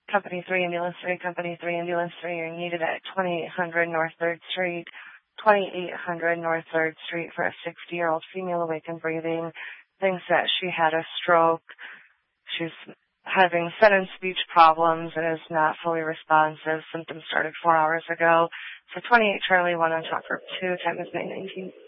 Company 3, Ambulance 3, Company 3, Ambulance 3, you're needed at 2800 North 3rd Street, 2800 North 3rd Street for a 60-year-old female awake and breathing. Thinks that she had a stroke. She's having sudden speech problems and is not fully responsive. Symptoms started 4 hours ago. So 28 Charlie 1 on top for 2, time is 9:19.